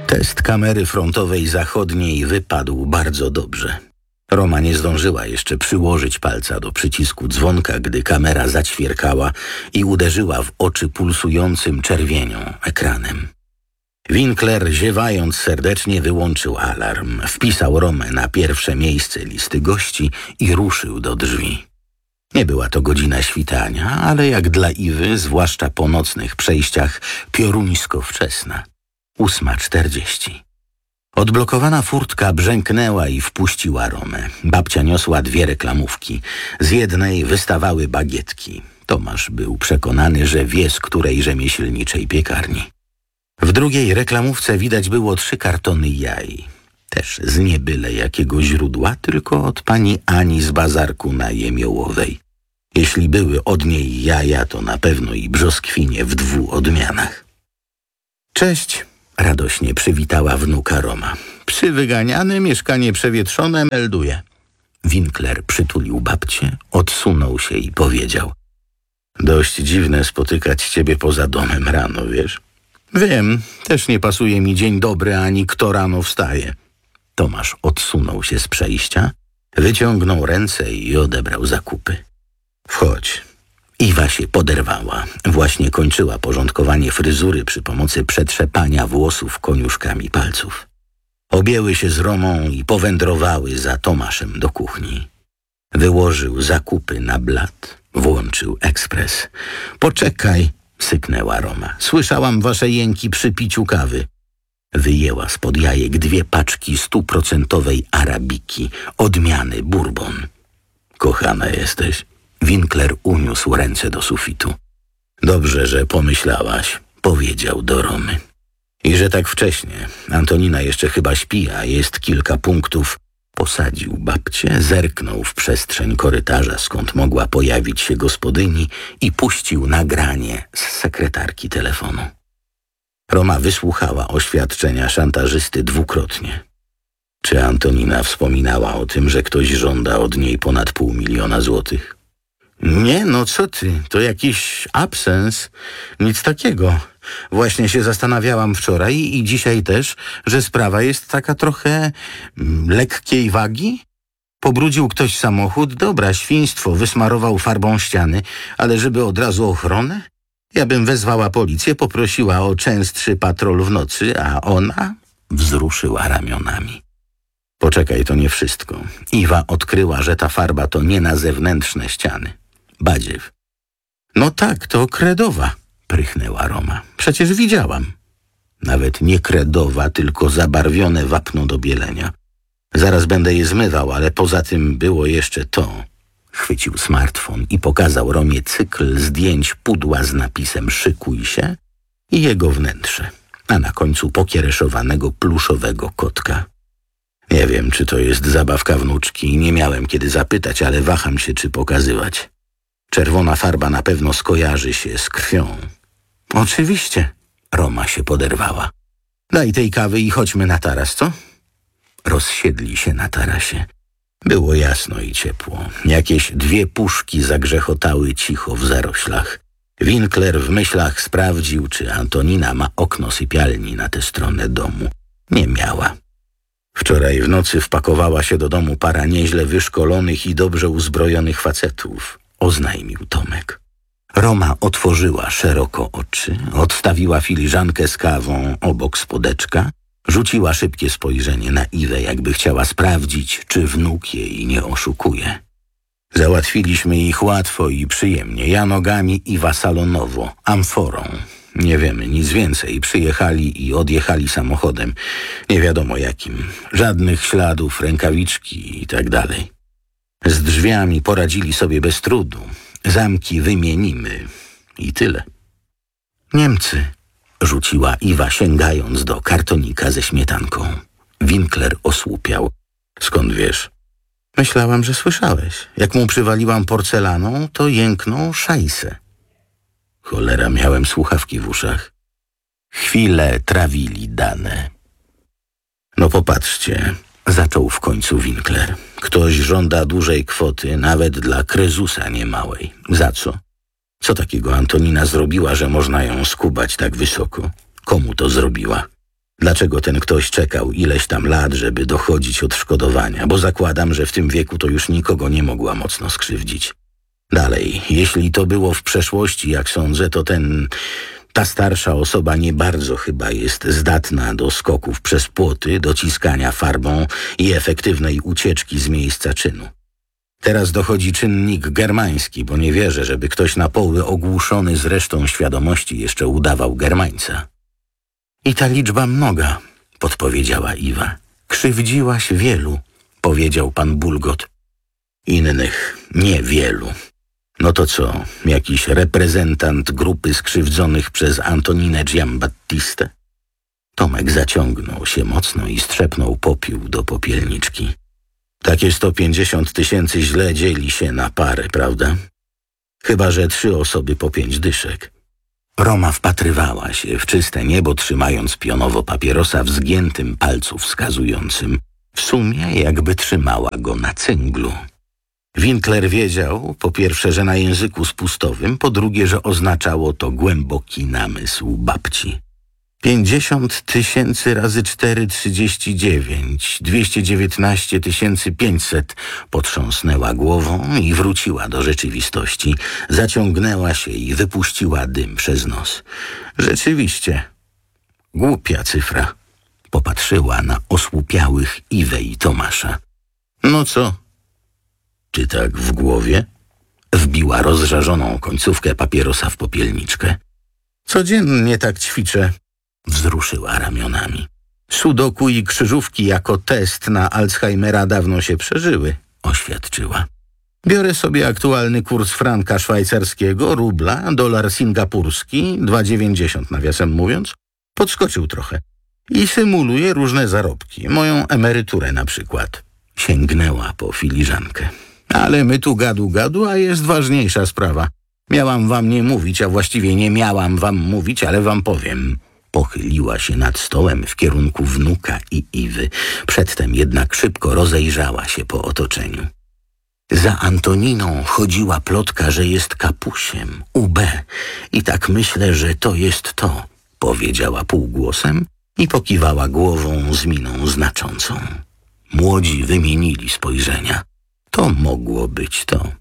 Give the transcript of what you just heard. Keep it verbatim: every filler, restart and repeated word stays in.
Test kamery frontowej zachodniej wypadł bardzo dobrze. Roma nie zdążyła jeszcze przyłożyć palca do przycisku dzwonka, gdy kamera zaćwierkała i uderzyła w oczy pulsującym czerwienią ekranem. Winkler, ziewając serdecznie, wyłączył alarm, wpisał Romę na pierwsze miejsce listy gości i ruszył do drzwi. Nie była to godzina świtania, ale jak dla Iwy, zwłaszcza po nocnych przejściach, pioruńsko wczesna. Ósma czterdzieści. Odblokowana furtka brzęknęła i wpuściła Romę. Babcia niosła dwie reklamówki. Z jednej wystawały bagietki. Tomasz był przekonany, że wie, z której rzemieślniczej piekarni. W drugiej reklamówce widać było trzy kartony jaj. Też z nie byle jakiego źródła, tylko od pani Ani z bazarku na Jemiołowej. Jeśli były od niej jaja, to na pewno i brzoskwinie w dwu odmianach. Cześć, radośnie przywitała wnuka Roma. Psy wyganiane, mieszkanie przewietrzone, melduje. Winkler przytulił babcię, odsunął się i powiedział: dość dziwne spotykać ciebie poza domem rano, wiesz? Wiem, też nie pasuje mi dzień dobry, ani kto rano wstaje. Tomasz odsunął się z przejścia, wyciągnął ręce i odebrał zakupy. Wchodź. Iwa się poderwała. Właśnie kończyła porządkowanie fryzury przy pomocy przetrzepania włosów koniuszkami palców. Objęły się z Romą i powędrowały za Tomaszem do kuchni. Wyłożył zakupy na blat, włączył ekspres. Poczekaj, syknęła Roma. Słyszałam wasze jęki przy piciu kawy. Wyjęła spod jajek dwie paczki stuprocentowej arabiki, odmiany bourbon. Kochana jesteś. Winkler uniósł ręce do sufitu. Dobrze, że pomyślałaś, powiedział do Romy. I że tak wcześnie. Antonina jeszcze chyba śpi, a jest kilka punktów. Posadził babcię, zerknął w przestrzeń korytarza, skąd mogła pojawić się gospodyni i puścił nagranie z sekretarki telefonu. Roma wysłuchała oświadczenia szantażysty dwukrotnie. Czy Antonina wspominała o tym, że ktoś żąda od niej ponad pół miliona złotych? Nie, no co ty, to jakiś absens, nic takiego. Właśnie się zastanawiałam wczoraj i dzisiaj też, że sprawa jest taka trochę mm, lekkiej wagi. Pobrudził ktoś samochód, dobra, świństwo, wysmarował farbą ściany, ale żeby od razu ochronę? Ja bym wezwała policję, poprosiła o częstszy patrol w nocy, a ona wzruszyła ramionami. Poczekaj, to nie wszystko. Iwa odkryła, że ta farba to nie na zewnętrzne ściany. Badziew. No tak, to kredowa, prychnęła Roma. Przecież widziałam. Nawet nie kredowa, tylko zabarwione wapno do bielenia. Zaraz będę je zmywał, ale poza tym było jeszcze to. Chwycił smartfon i pokazał Romie cykl zdjęć pudła z napisem szykuj się i jego wnętrze, a na końcu pokiereszowanego pluszowego kotka. Nie wiem, czy to jest zabawka wnuczki, nie miałem kiedy zapytać, ale waham się, czy pokazywać. Czerwona farba na pewno skojarzy się z krwią. Oczywiście, Roma się poderwała. Daj tej kawy i chodźmy na taras, co? Rozsiedli się na tarasie. Było jasno i ciepło. Jakieś dwie puszki zagrzechotały cicho w zaroślach. Winkler w myślach sprawdził, czy Antonina ma okno sypialni na tę stronę domu. Nie miała. Wczoraj w nocy wpakowała się do domu para nieźle wyszkolonych i dobrze uzbrojonych facetów, oznajmił Tomek. Roma otworzyła szeroko oczy, odstawiła filiżankę z kawą obok spodeczka, rzuciła szybkie spojrzenie na Iwę, jakby chciała sprawdzić, czy wnuk jej nie oszukuje. Załatwiliśmy ich łatwo i przyjemnie. Ja nogami, Iwa salonowo, amforą. Nie wiemy nic więcej. Przyjechali i odjechali samochodem. Nie wiadomo jakim. Żadnych śladów, rękawiczki i tak dalej. Z drzwiami poradzili sobie bez trudu. Zamki wymienimy. I tyle. Niemcy, rzuciła Iwa, sięgając do kartonika ze śmietanką. Winkler osłupiał. Skąd wiesz? Myślałam, że słyszałeś. Jak mu przywaliłam porcelaną, to jęknął szajsę. Cholera, miałem słuchawki w uszach. Chwilę trawili dane. No popatrzcie, zaczął w końcu Winkler. Ktoś żąda dużej kwoty, nawet dla krezusa niemałej. Za co? Co takiego Antonina zrobiła, że można ją skubać tak wysoko? Komu to zrobiła? Dlaczego ten ktoś czekał ileś tam lat, żeby dochodzić odszkodowania? Bo zakładam, że w tym wieku to już nikogo nie mogła mocno skrzywdzić. Dalej, jeśli to było w przeszłości, jak sądzę, to ten... Ta starsza osoba nie bardzo chyba jest zdatna do skoków przez płoty, dociskania farbą i efektywnej ucieczki z miejsca czynu. Teraz dochodzi czynnik germański, bo nie wierzę, żeby ktoś na poły ogłuszony z resztą świadomości jeszcze udawał Germańca. I ta liczba mnoga, podpowiedziała Iwa. Krzywdziłaś wielu, powiedział pan Bulgot. Innych niewielu. No to co, jakiś reprezentant grupy skrzywdzonych przez Antoninę Giambattistę? Tomek zaciągnął się mocno i strzepnął popiół do popielniczki. Takie sto pięćdziesiąt tysięcy źle dzieli się na parę, prawda? Chyba że trzy osoby po pięć dyszek. Roma wpatrywała się w czyste niebo, trzymając pionowo papierosa w zgiętym palcu wskazującym. W sumie jakby trzymała go na cynglu. Winkler wiedział, po pierwsze, że na języku spustowym, po drugie, że oznaczało to głęboki namysł babci. Pięćdziesiąt tysięcy razy cztery, trzydzieści dziewięć, dwieście dziewiętnaście tysięcy pięćset. Potrząsnęła głową i wróciła do rzeczywistości. Zaciągnęła się i wypuściła dym przez nos. Rzeczywiście, głupia cyfra. Popatrzyła na osłupiałych Iwę i Tomasza. No co? Czy tak w głowie? Wbiła rozżarzoną końcówkę papierosa w popielniczkę. Codziennie tak ćwiczę. Wzruszyła ramionami. Sudoku i krzyżówki jako test na Alzheimera dawno się przeżyły, oświadczyła. Biorę sobie aktualny kurs franka szwajcarskiego, rubla, dolar singapurski, dwa dziewięćdziesiąt nawiasem mówiąc. Podskoczył trochę. I symuluję różne zarobki, moją emeryturę na przykład. Sięgnęła po filiżankę. Ale my tu gadu gadu, a jest ważniejsza sprawa. Miałam wam nie mówić, a właściwie nie miałam wam mówić, ale wam powiem. Pochyliła się nad stołem w kierunku wnuka i Iwy. Przedtem jednak szybko rozejrzała się po otoczeniu. Za Antoniną chodziła plotka, że jest kapusiem, U B. I tak myślę, że to jest to, powiedziała półgłosem i pokiwała głową z miną znaczącą. Młodzi wymienili spojrzenia. To mogło być to.